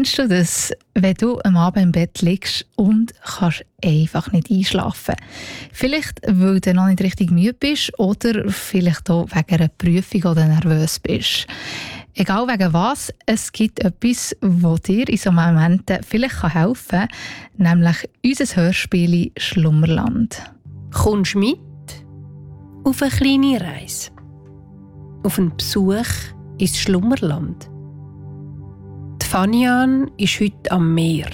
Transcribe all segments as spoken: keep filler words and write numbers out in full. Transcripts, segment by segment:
Kennst du das, wenn du am Abend im Bett liegst und kannst einfach nicht einschlafen? Vielleicht, weil du noch nicht richtig müde bist oder vielleicht auch wegen einer Prüfung oder nervös bist. Egal wegen was, es gibt etwas, das dir in solchen Momenten vielleicht helfen kann, nämlich unser Hörspiel «Schlummerland». Kommst du mit auf eine kleine Reise? Auf einen Besuch ins Schlummerland? Die Fanian ist heute am Meer.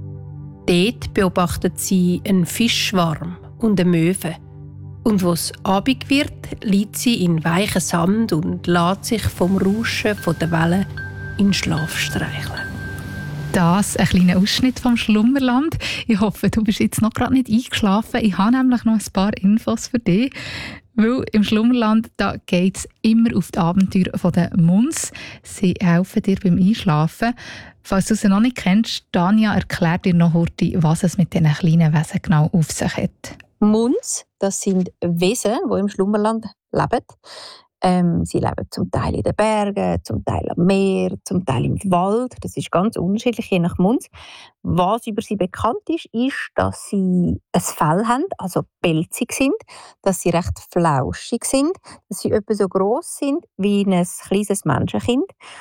Dort beobachtet sie einen Fischschwarm und eine Möwe. Und wo es Abend wird, liegt sie in weichen Sand und lässt sich vom Rauschen der Wellen in Schlaf streicheln. Das ein kleiner Ausschnitt vom Schlummerland. Ich hoffe, du bist jetzt noch gerade nicht eingeschlafen. Ich habe nämlich noch ein paar Infos für dich. Weil im Schlummerland geht es immer auf die Abenteuer der Muns. Sie helfen dir beim Einschlafen. Falls du sie noch nicht kennst, Tanja erklärt dir noch heute, was es mit diesen kleinen Wesen genau auf sich hat. Muns, das sind Wesen, die im Schlummerland leben. Ähm, sie leben zum Teil in den Bergen, zum Teil am Meer, zum Teil im Wald. Das ist ganz unterschiedlich, je nach Muns. Was über sie bekannt ist, ist, dass sie ein Fell haben, also pelzig sind, dass sie recht flauschig sind, dass sie etwa so gross sind wie ein kleines Menschenkind.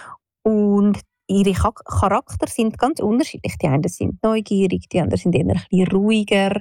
Und ihre Charakter sind ganz unterschiedlich. Die einen sind neugierig, die anderen sind eher ein bisschen ruhiger.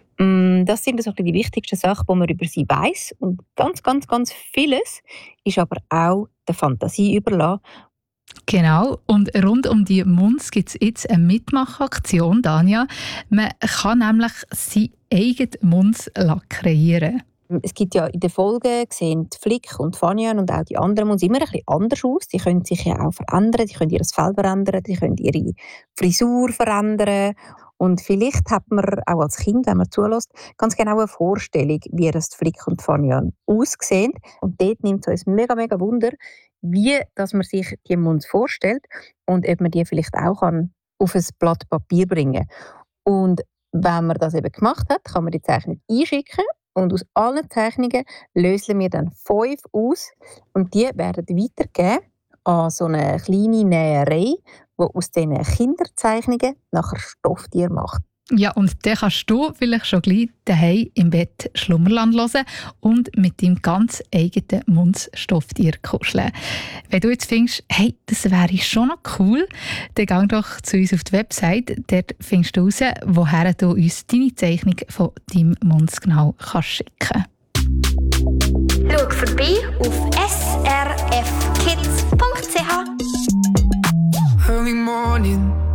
Das sind also die wichtigsten Sachen, die man über sie weiss. Und ganz, ganz, ganz vieles ist aber auch der Fantasie überlassen. Genau, und rund um die Muns gibt es jetzt eine Mitmachaktion, Tanja. Man kann nämlich seinen eigenen Muns kreieren. Es gibt ja in den Folgen, sehen die Flick und Fanian und auch die anderen Muns immer ein bisschen anders aus. Die können sich ja auch verändern, die können ihr Fell verändern, die können ihre Frisur verändern. Und vielleicht hat man auch als Kind, wenn man zulässt, ganz genau eine Vorstellung, wie das Flick und Fanian aussehen. Und dort nimmt es uns mega, mega Wunder, wie dass man sich die Muns vorstellt und ob man die vielleicht auch kann auf ein Blatt Papier bringen kann. Und wenn man das eben gemacht hat, kann man die Zeichnung einschicken. Und aus allen Zeichnungen lösen wir dann fünf aus. Und die werden weitergegeben an so eine kleine Näherei, die aus diesen Kinderzeichnungen nachher Stofftier macht. Ja, und dann kannst du vielleicht schon gleich daheim im Bett Schlummerland hören und mit deinem ganz eigenen Muns-Stofftier kuscheln. Wenn du jetzt findest, hey, das wäre schon noch cool, dann geh doch zu uns auf die Website. Dort findest du heraus, woher du uns deine Zeichnung von deinem Muns genau kannst schicken. Schau vorbei auf s r f kids punkt c h. Early morning